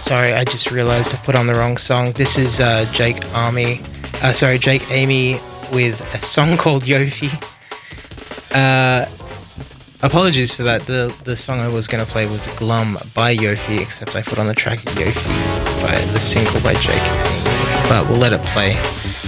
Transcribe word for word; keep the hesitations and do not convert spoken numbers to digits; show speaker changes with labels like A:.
A: sorry, I just realised I put on the wrong song. This is uh, Jake Army, uh, sorry, Jake Amy with a song called Yofi. Uh, apologies for that. The the song I was going to play was Glum by Yofi, except I put on the track Yofi by the single by Jake Amy. But we'll let it play.